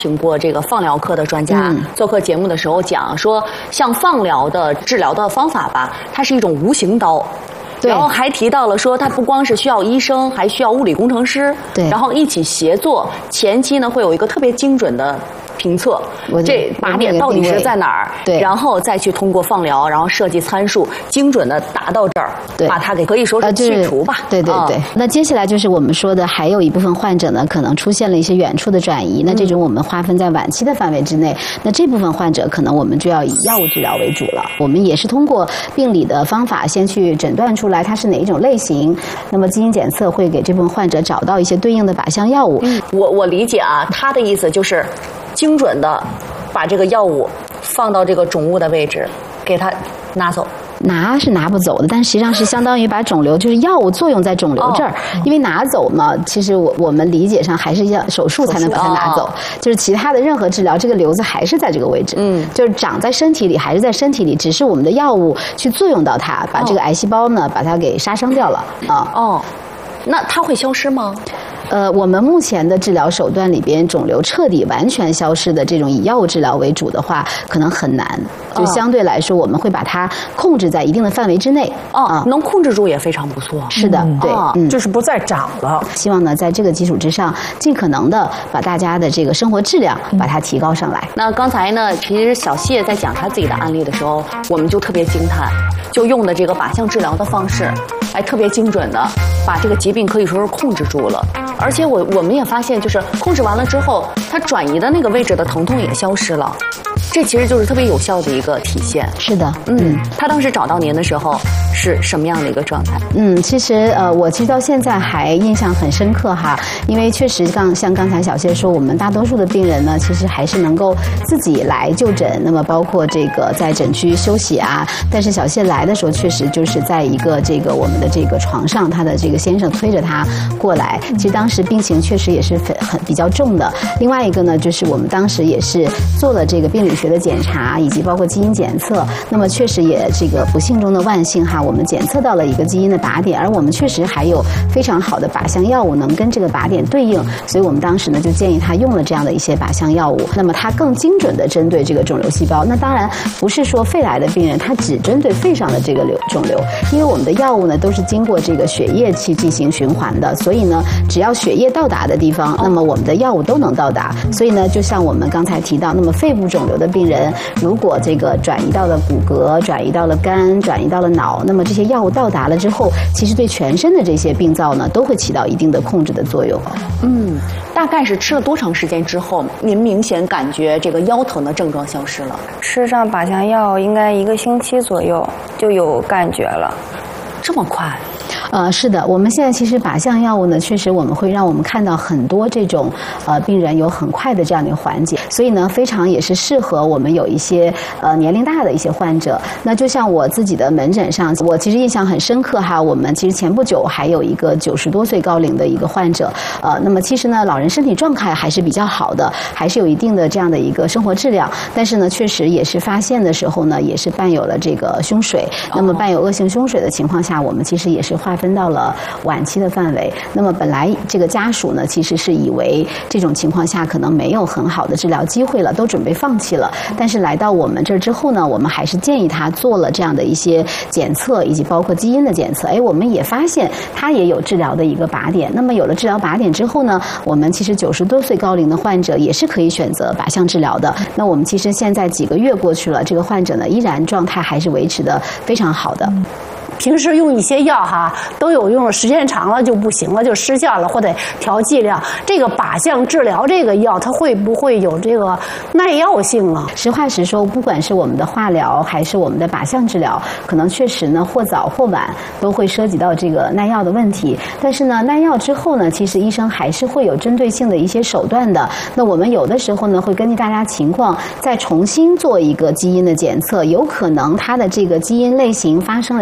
请过这个放疗科的专家做客节目的时候讲说，像放疗的治疗的方法吧，它是一种无形刀。然后还提到了说，它不光是需要医生，还需要物理工程师，对，然后一起协作，前期呢会有一个特别精准的评测，这靶点到底是在哪儿？对，然后再去通过放疗，然后设计参数，精准的达到这儿，对，把它给可以说是去除吧。 对对对。那接下来就是我们说的，还有一部分患者呢，可能出现了一些远处的转移，那这种我们划分在晚期的范围之内，那这部分患者可能我们就要以药物治疗为主了。我们也是通过病理的方法先去诊断出来它是哪一种类型，那么基因检测会给这部分患者找到一些对应的靶向药物。 我理解啊，他的意思就是精准的把这个药物放到这个肿物的位置，给它拿走。 拿是拿不走的，但实际上是相当于把肿瘤，就是药物作用在肿瘤这儿。因为拿走嘛，其实我们理解上还是要手术才能把它拿走，就是其他的任何治疗，这个瘤子还是在这个位置，就是长在身体里，还是在身体里，只是我们的药物去作用到它，把这个癌细胞呢，把它给杀伤掉了啊。 那它会消失吗？ 我们目前的治疗手段里边，肿瘤彻底完全消失的这种以药物治疗为主的话，可能很难。就相对来说，我们会把它控制在一定的范围之内。 能控制住也非常不错。 是的，对， 就是不再长了。 希望呢，在这个基础之上，尽可能的把大家的这个生活质量把它提高上来。 那刚才呢，其实小谢在讲他自己的案例的时候，我们就特别惊叹，就用的这个靶向治疗的方式，特别精准的把这个疾病可以说是控制住了。而且我们也发现，就是控制完了之后，它转移的那个位置的疼痛也消失了，这其实就是特别有效的一个体现。 是的， 他当时找到您的时候是什么样的一个状态？ 其实我其实到现在还印象很深刻哈，因为确实像刚才小谢说，我们大多数的病人呢，其实还是能够自己来就诊，那么包括这个在诊区休息啊。但是小谢来的时候，确实就是在一个这个我们的这个床上，他的这个先生推着他过来。其实当时病情确实也是比较重的。另外一个呢，就是我们当时也是做了这个病理学的检查，以及包括基因检测。那么确实也这个不幸中的万幸哈，我们检测到了一个基因的靶点，而我们确实还有非常好的靶向药物能跟这个靶点对应，所以我们当时呢就建议他用了这样的一些靶向药物。那么它更精准的针对这个肿瘤细胞。那当然不是说肺癌的病人他只针对肺上的这个肿瘤，因为我们的药物呢都是经过这个血液去进行循环的，所以呢只要血液到达的地方，那么我们的药物都能到达。所以呢，就像我们刚才提到，那么肺部肿瘤的病人，如果这个转移到了骨骼、转移到了肝、转移到了脑，那么这些药物到达了之后，其实对全身的这些病灶呢，都会起到一定的控制的作用。 大概是吃了多长时间之后，您明显感觉这个腰疼的症状消失了？ 吃上靶向药应该1个星期左右就有感觉了。 这么快？ 是的，我们现在其实靶向药物呢，确实我们会让我们看到很多这种病人有很快的这样的一个缓解，所以呢，非常也是适合我们有一些年龄大的一些患者。那就像我自己的门诊上，我其实印象很深刻哈。我们其实前不久还有一个90多岁高龄的一个患者，那么其实呢，老人身体状态还是比较好的，还是有一定的这样的一个生活质量，但是呢，确实也是发现的时候呢，也是伴有了这个胸水。那么伴有恶性胸水的情况下，我们其实也是划分到了晚期的范围。那么本来这个家属呢，其实是以为这种情况下可能没有很好的治疗机会了，都准备放弃了。但是来到我们这儿之后呢，我们还是建议他做了这样的一些检测，以及包括基因的检测。我们也发现他也有治疗的一个靶点。那么有了治疗靶点之后呢，我们其实90多岁高龄的患者也是可以选择靶向治疗的。那我们其实现在几个月过去了，这个患者呢依然状态还是维持的非常好的。 平时用一些药哈都有用，时间长了就不行了，就失效了，或者调剂量。这个靶向治疗这个药，它会不会有这个耐药性啊？ 实话实说，不管是我们的化疗还是我们的靶向治疗，可能确实呢或早或晚都会涉及到这个耐药的问题。但是呢，耐药之后呢，其实医生还是会有针对性的一些手段的。那我们有的时候呢，会根据大家情况再重新做一个基因的检测，有可能它的这个基因类型发生了新的变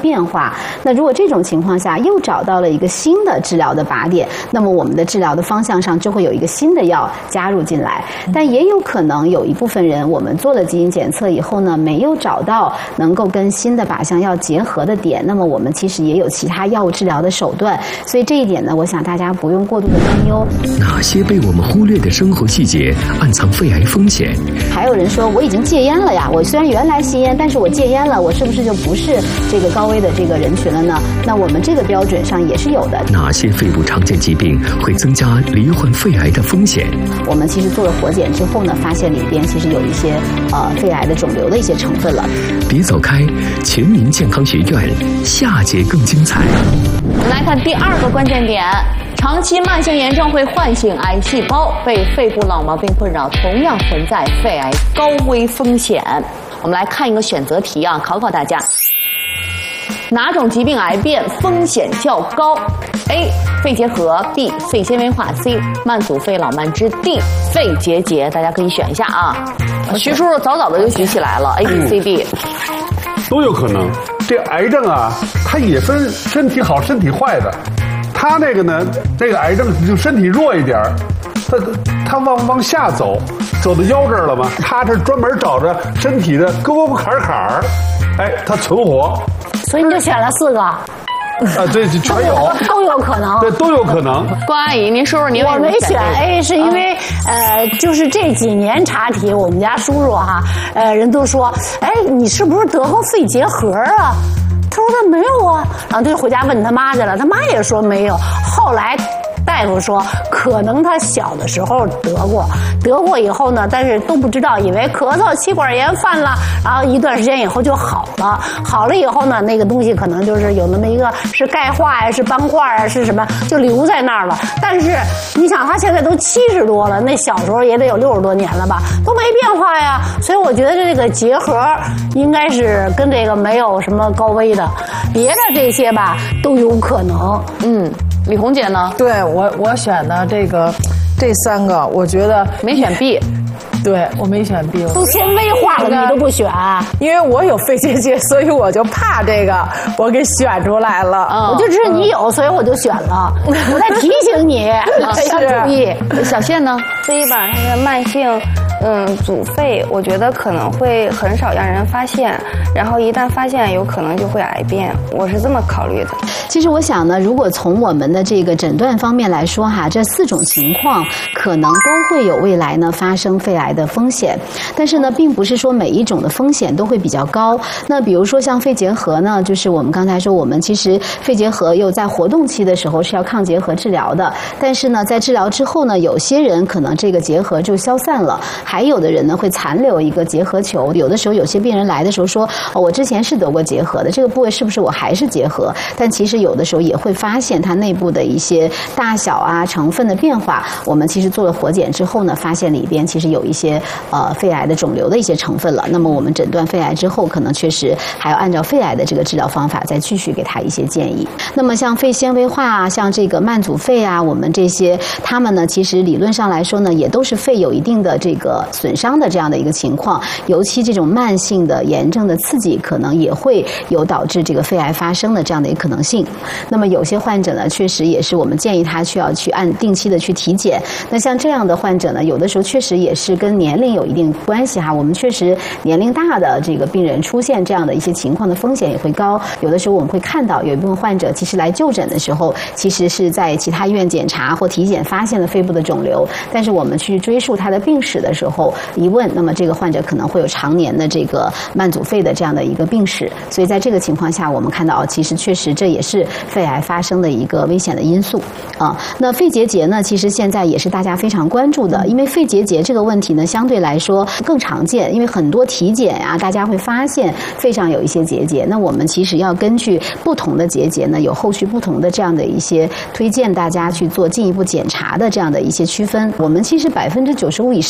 变化。那如果这种情况下又找到了一个新的治疗的靶点，那么我们的治疗的方向上就会有一个新的药加入进来。但也有可能有一部分人，我们做了基因检测以后呢，没有找到能够跟新的靶向药结合的点，那么我们其实也有其他药物治疗的手段。所以这一点呢，我想大家不用过度的担忧。 哪些被我们忽略的生活细节暗藏肺癌风险？ 还有人说我已经戒烟了呀，我虽然原来吸烟，但是我戒烟了，我是不是就不是这个高危的这个人群了呢？那我们这个标准上也是有的。 哪些肺部常见疾病会增加罹患肺癌的风险？ 我们其实做了活检之后呢，发现里边其实有一些肺癌的肿瘤的一些成分了。 别走开，全民健康学院下节更精彩。 我们来看第2个关键点。长期慢性炎症会唤醒癌细胞，被肺部老毛病困扰，同样存在肺癌高危风险。我们来看一个选择题啊，考考大家：哪种疾病癌变风险较高 ？A. 肺结核 B. 肺纤维化 C. 慢阻肺老慢支 D. 肺结节。大家可以选一下啊。徐叔叔早早的就举起来了 ，A B C D 都有可能。这癌症啊，它也分身体好、身体坏的。他那个呢，这个癌症就身体弱一点，他往下走，走到腰这儿了嘛。他是专门找着身体的沟沟坎儿，哎，他存活。 所以你就选了4个。 这全有， 都有可能， 对，都有可能。 关阿姨，您说说您为什么我没选 A， 是因为就是这几年查体，我们家叔叔哈，人都说，哎，你是不是得过肺结核啊？他说他没有啊，然后他就回家问他妈去了，他妈也说没有。后来大夫说可能他小的时候得过以后呢，但是都不知道，以为咳嗽气管炎犯了，然后一段时间以后就好了以后呢，那个东西可能就是有那么一个是钙化呀，是斑块啊，是什么就留在那儿了。但是你想他现在都70多了，那小时候也得有60多年了吧，都没变化呀。所以我觉得这个结核应该是跟这个没有什么高危的，别的这些吧都有可能。 李红姐呢？ 对我选的这3个，我觉得没选 B。 对，我没选 B， 都纤维化了，你都不选？ 因为我有肺结节，所以我就怕这个，我给选出来了。 我就知道你有，所以我就选了。我在提醒你要注意。 小谢呢？ C 吧，它是慢性阻肺，我觉得可能会很少让人发现，然后一旦发现，有可能就会癌变。我是这么考虑的。 其实我想呢，如果从我们的这个诊断方面来说哈，这4种情况可能都会有未来呢发生肺癌的风险，但是呢，并不是说每一种的风险都会比较高。那比如说像肺结核呢，就是我们刚才说，我们其实肺结核又在活动期的时候是要抗结核治疗的，但是呢，在治疗之后呢，有些人可能这个结核就消散了，还有的人呢会残留一个结核球。有的时候有些病人来的时候说，我之前是得过结核的，这个部位是不是我还是结核？但其实有的时候也会发现它内部的一些大小啊、成分的变化。我们其实做了活检之后呢，发现里边其实有一些肺癌的肿瘤的一些成分了。那么我们诊断肺癌之后，可能确实还要按照肺癌的这个治疗方法再继续给他一些建议。那么像肺纤维化啊，像这个慢阻肺啊，我们这些他们呢，其实理论上来说呢，也都是肺有一定的这个损伤的这样的一个情况。尤其这种慢性的炎症的刺激，可能也会有导致这个肺癌发生的这样的一个可能性。那么有些患者呢，确实也是我们建议他需要去按定期的去体检。那像这样的患者呢，有的时候确实也是跟年龄有一定关系哈。我们确实年龄大的这个病人出现这样的一些情况的风险也会高。有的时候我们会看到有一部分患者其实来就诊的时候，其实是在其他医院检查或体检发现了肺部的肿瘤，但是我们去追溯他的病史的时候一问，那么这个患者可能会有常年的这个慢阻肺的这样的一个病史。所以在这个情况下，我们看到其实确实这也是肺癌发生的一个危险的因素啊。那肺结节呢，其实现在也是大家非常关注的，因为肺结节这个问题呢，相对来说更常见，因为很多体检啊，大家会发现肺上有一些结节。那我们其实要根据不同的结节呢，有后续不同的这样的一些推荐大家去做进一步检查的这样的一些区分。我们其实95%以上的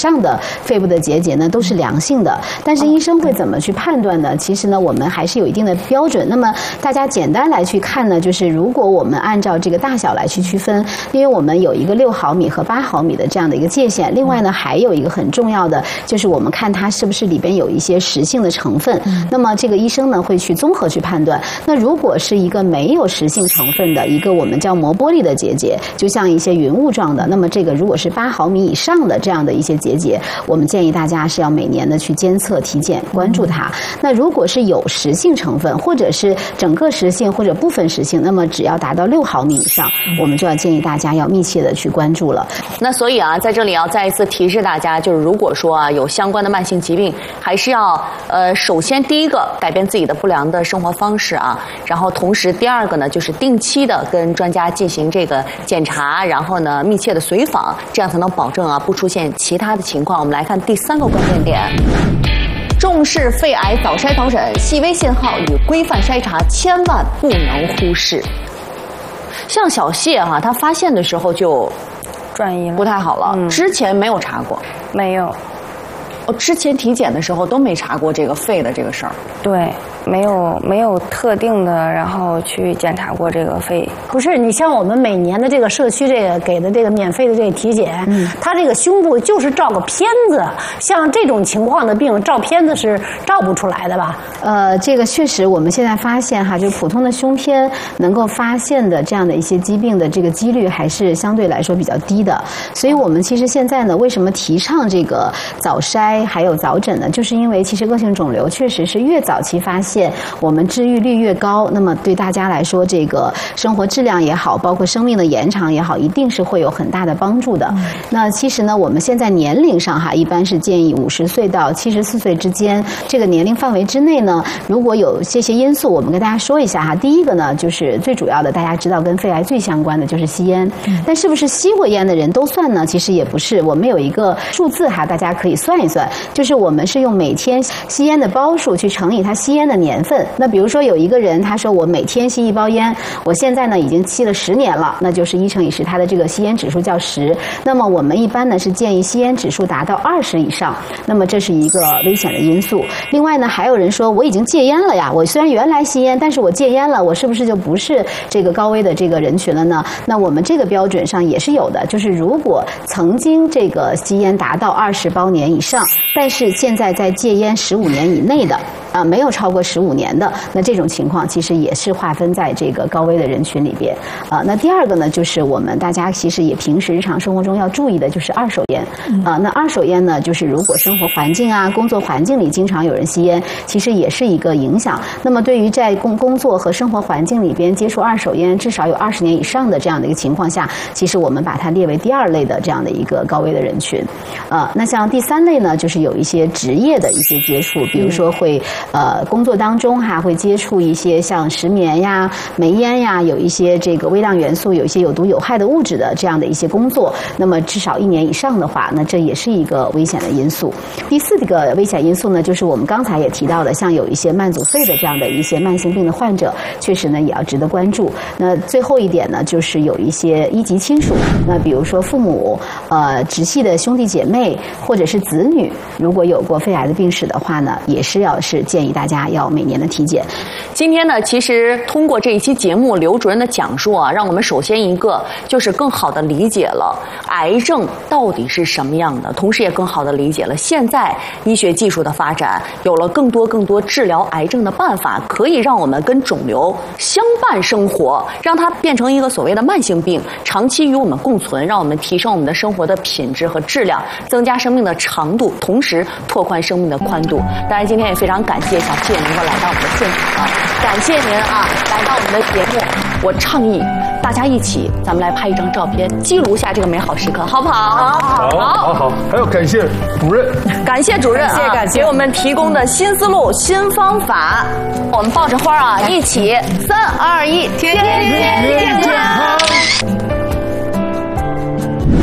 肺部的结节呢都是良性的。但是医生会怎么去判断呢？其实呢，我们还是有一定的标准。那么大家简单来去看呢，就是如果我们按照这个大小来去区分，因为我们有一个6毫米和8毫米的这样的一个界限。另外呢，还有一个很重要的，就是我们看它是不是里边有一些实性的成分。那么这个医生呢会去综合去判断。那如果是一个没有实性成分的一个我们叫膜玻璃的结节，就像一些云雾状的，那么这个如果是8毫米以上的这样的一些结节，我们建议大家是要每年的去监测体检关注它。那如果是有实性成分，或者是整个实性或者部分实性，那么只要达到6毫米以上，我们就要建议大家要密切的去关注了。 那所以啊，在这里要再一次提示大家，就是如果说啊有相关的慢性疾病，还是要首先第一个改变自己的不良的生活方式啊，然后同时第二个呢就是定期的跟专家进行这个检查，然后呢密切的随访，这样才能保证啊不出现其他的情况。我们来看第3个关键点。重视肺癌早筛防诊，细微信号与规范筛查千万不能忽视。像小谢哈，他发现的时候就转移了， 不太好了。之前没有查过， 没有。 之前体检的时候都没查过这个肺的这个事儿。 对，没有特定的，然后去检查过这个肺。 不是，你像我们每年的这个社区这个给的这个免费的这个体检，他这个胸部就是照个片子，像这种情况的病照片子是照不出来的吧？ 这个确实我们现在发现哈，就普通的胸片能够发现的这样的一些疾病的这个几率还是相对来说比较低的。所以我们其实现在呢，为什么提倡这个早筛还有早诊呢？就是因为其实恶性肿瘤确实是越早期发现，我们治愈率越高，那么对大家来说，这个生活质量也好，包括生命的延长也好，一定是会有很大的帮助的。那其实呢，我们现在年龄上哈，一般是建议50岁到74岁之间这个年龄范围之内呢，如果有这些因素，我们跟大家说一下哈。第一个呢，就是最主要的，大家知道跟肺癌最相关的就是吸烟。但是不是吸过烟的人都算呢？其实也不是。我们有一个数字哈，大家可以算一算，就是我们是用每天吸烟的包数去乘以他吸烟的年份。那比如说有一个人他说我每天吸1包烟，我现在呢已经吸了10年了，那就是1乘以10，他的这个吸烟指数叫10。那么我们一般呢是建议吸烟指数达到20以上，那么这是一个危险的因素。另外呢，还有人说我已经戒烟了呀，我虽然原来吸烟，但是我戒烟了，我是不是就不是这个高危的这个人群了呢？那我们这个标准上也是有的，就是如果曾经这个吸烟达到20包年以上，但是现在在戒烟15年以内的没有超过15年的，那这种情况其实也是划分在这个高危的人群里边。那第二个呢，就是我们大家其实也平时日常生活中要注意的，就是二手烟。那二手烟呢，就是如果生活环境啊、工作环境里经常有人吸烟，其实也是一个影响。那么对于在工作和生活环境里边接触二手烟至少有20年以上的这样的一个情况下，其实我们把它列为第2类的这样的一个高危的人群。那像第3类呢，就是有一些职业的一些接触，比如说会工作当中会接触一些像石棉呀、煤烟呀，有一些这个微量元素，有一些有毒有害的物质的这样的一些工作，那么至少1年以上的话，那这也是一个危险的因素。第4个危险因素呢，就是我们刚才也提到的，像有一些慢阻肺的这样的一些慢性病的患者，确实呢也要值得关注。那最后一点呢，就是有一些1级亲属，那比如说父母、直系的兄弟姐妹或者是子女，如果有过肺癌的病史的话呢，也是建议大家要每年的体检。 今天呢，其实通过这一期节目刘主任的讲述啊，让我们首先一个就是更好的理解了癌症到底是什么样的，同时也更好的理解了现在医学技术的发展，有了更多治疗癌症的办法，可以让我们跟肿瘤相伴生活，让它变成一个所谓的慢性病，长期与我们共存，让我们提升我们的生活的品质和质量，增加生命的长度，同时拓宽生命的宽度。当然今天也非常感谢小谢能够来到我们的现场啊，感谢您啊，来到我们的节目。我倡议大家一起，咱们来拍一张照片，记录下这个美好时刻，好不好？ 好，还要感谢主任， 感谢主任啊， 感谢给我们提供的新思路、新方法。我们抱着花啊，一起3、2、1，天天健康。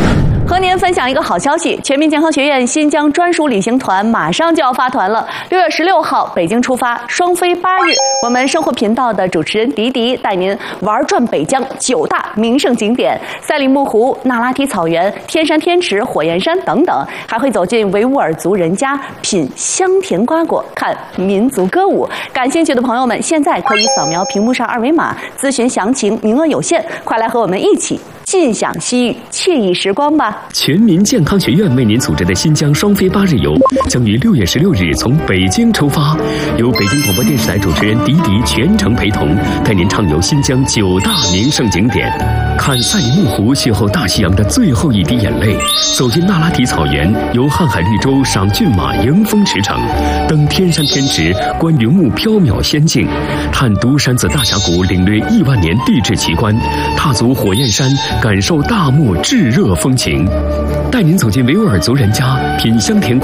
和您分享一个好消息，全民健康学院新疆专属旅行团马上就要发团了。6月16号北京出发，双飞8日。我们生活频道的主持人迪迪带您玩转北疆9大名胜景点：赛里木湖、那拉提草原、天山天池、火焰山等等，还会走进维吾尔族人家，品香甜瓜果，看民族歌舞。感兴趣的朋友们，现在可以扫描屏幕上2维码咨询详情，名额有限，快来和我们一起尽享西域惬意时光吧！ 全民健康学院为您组织的新疆双飞8日游将于6月16日从北京出发，由北京广播电视台主持人迪迪全程陪同，带您畅游新疆9大名胜景点，看赛里木湖邂逅大西洋的最后一滴眼泪，走进那拉提草原，游瀚海绿洲赏骏马迎风驰骋，登天山天池观云雾缥缈仙境，探独山子大峡谷领略亿万年地质奇观，踏足火焰山感受大漠炙热风情，带您走进维吾尔族人家，品香甜瓜